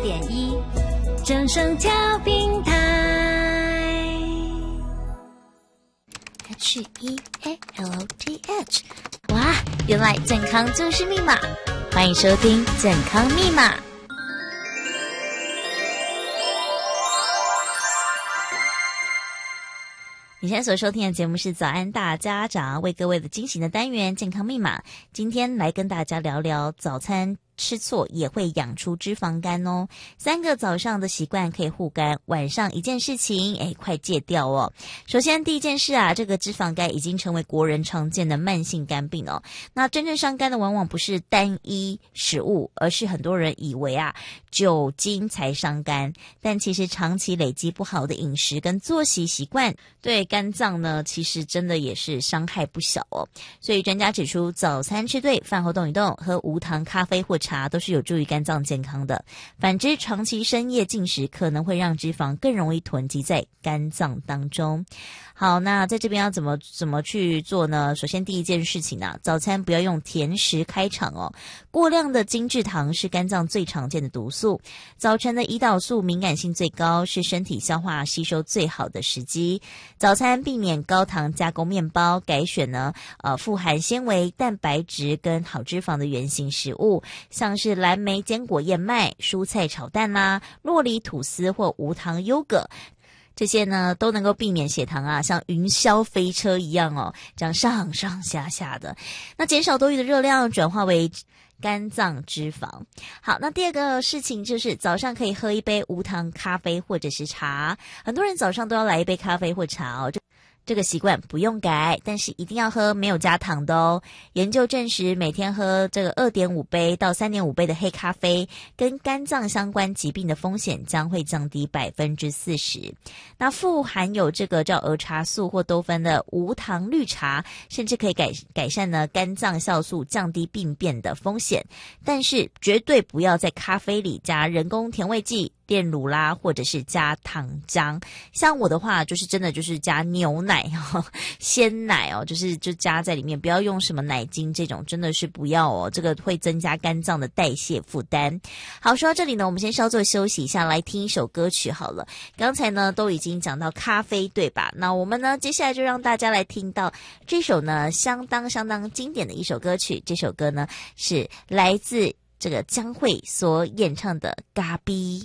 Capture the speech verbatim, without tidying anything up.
点一，正声调频台 H E A L T H。 哇，原来健康就是密码，欢迎收听健康密码。你现在所收听的节目是早安大家长，为各位的精行的单元健康密码。今天来跟大家聊聊早餐吃错也会养出脂肪肝哦。三个早上的习惯可以护肝，晚上一件事情，哎，快戒掉哦。首先第一件事啊，这个脂肪肝已经成为国人常见的慢性肝病哦。那真正伤肝的往往不是单一食物，而是很多人以为啊酒精才伤肝，但其实长期累积不好的饮食跟作息习惯，对肝脏呢其实真的也是伤害不小哦。所以专家指出，早餐吃对，饭后动一动，喝无糖咖啡或茶都是有助于肝脏健康的。反之，长期深夜进食可能会让脂肪更容易囤积在肝脏当中。好，那在这边要怎么怎么去做呢？首先第一件事情啊，早餐不要用甜食开场哦。过量的精制糖是肝脏最常见的毒素，早晨的胰岛素敏感性最高，是身体消化吸收最好的时机。早餐避免高糖加工面包，改选呢呃富含纤维、蛋白质跟好脂肪的原型食物，像是蓝莓坚果燕麦、蔬菜炒蛋啦、酪梨吐司或无糖优格，这些呢都能够避免血糖啊像云霄飞车一样哦，这样上上下下的。那减少多余的热量，转化为肝脏脂肪。好，那第二个事情就是早上可以喝一杯无糖咖啡或者是茶。很多人早上都要来一杯咖啡或茶哦，这这个习惯不用改，但是一定要喝没有加糖的哦。研究证实，每天喝这个 二点五 杯到 三点五 杯的黑咖啡，跟肝脏相关疾病的风险将会降低 百分之四十。 那富含有这个叫儿茶素或多酚的无糖绿茶，甚至可以改改善呢肝脏酵素，降低病变的风险。但是绝对不要在咖啡里加人工甜味剂、炼乳啦，或者是加糖浆。像我的话就是真的就是加牛奶哦，鲜奶哦，就是就加在里面，不要用什么奶精这种，真的是不要哦，这个会增加肝脏的代谢负担。好，说到这里呢，我们先稍作休息一下，来听一首歌曲好了。刚才呢都已经讲到咖啡对吧？那我们呢接下来就让大家来听到这首呢相当相当经典的一首歌曲。这首歌呢是来自这个江蕙所演唱的《咖啡》。